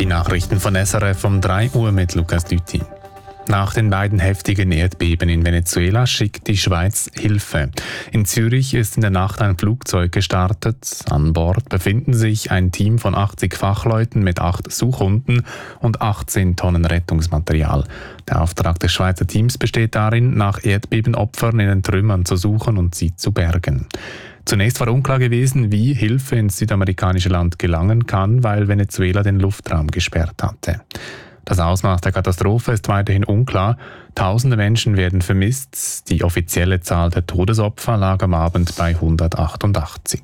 Die Nachrichten von SRF um 3 Uhr mit Lukas Düthi. Nach den beiden heftigen Erdbeben in Venezuela schickt die Schweiz Hilfe. In Zürich ist in der Nacht ein Flugzeug gestartet. An Bord befinden sich ein Team von 80 Fachleuten mit 8 Suchhunden und 18 Tonnen Rettungsmaterial. Der Auftrag des Schweizer Teams besteht darin, nach Erdbebenopfern in den Trümmern zu suchen und sie zu bergen. Zunächst war unklar gewesen, wie Hilfe ins südamerikanische Land gelangen kann, weil Venezuela den Luftraum gesperrt hatte. Das Ausmaß der Katastrophe ist weiterhin unklar. Tausende Menschen werden vermisst. Die offizielle Zahl der Todesopfer lag am Abend bei 188.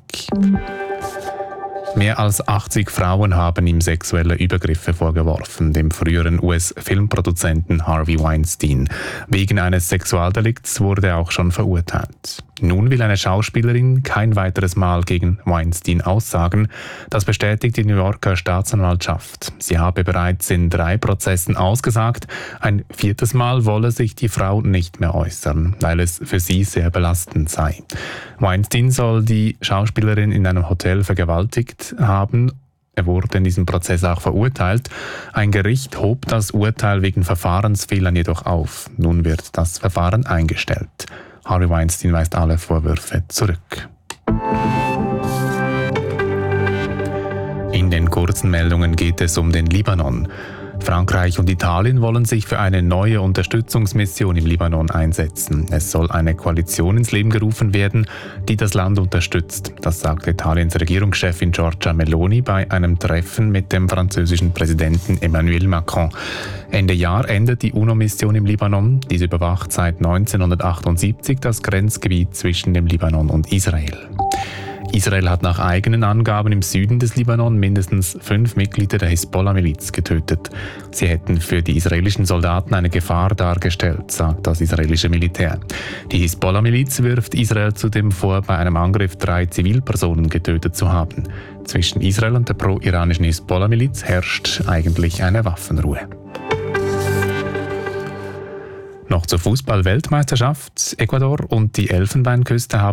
Mehr als 80 Frauen haben ihm sexuelle Übergriffe vorgeworfen, dem früheren US-Filmproduzenten Harvey Weinstein. Wegen eines Sexualdelikts wurde er auch schon verurteilt. Nun will eine Schauspielerin kein weiteres Mal gegen Weinstein aussagen. Das bestätigt die New Yorker Staatsanwaltschaft. Sie habe bereits in 3 Prozessen ausgesagt. Ein 4. Mal wolle sich die Frau nicht mehr äußern, weil es für sie sehr belastend sei. Weinstein soll die Schauspielerin in einem Hotel vergewaltigt haben. Er wurde in diesem Prozess auch verurteilt. Ein Gericht hob das Urteil wegen Verfahrensfehlern jedoch auf. Nun wird das Verfahren eingestellt. Harvey Weinstein weist alle Vorwürfe zurück. In den kurzen Meldungen geht es um den Libanon. Frankreich und Italien wollen sich für eine neue Unterstützungsmission im Libanon einsetzen. Es soll eine Koalition ins Leben gerufen werden, die das Land unterstützt. Das sagte Italiens Regierungschefin Giorgia Meloni bei einem Treffen mit dem französischen Präsidenten Emmanuel Macron. Ende Jahr endet die UNO-Mission im Libanon. Diese überwacht seit 1978 das Grenzgebiet zwischen dem Libanon und Israel. Israel hat nach eigenen Angaben im Süden des Libanon mindestens 5 Mitglieder der Hisbollah-Miliz getötet. Sie hätten für die israelischen Soldaten eine Gefahr dargestellt, sagt das israelische Militär. Die Hisbollah-Miliz wirft Israel zudem vor, bei einem Angriff 3 Zivilpersonen getötet zu haben. Zwischen Israel und der pro-iranischen Hisbollah-Miliz herrscht eigentlich eine Waffenruhe. Noch zur Fußball-Weltmeisterschaft. Ecuador und die Elfenbeinküste haben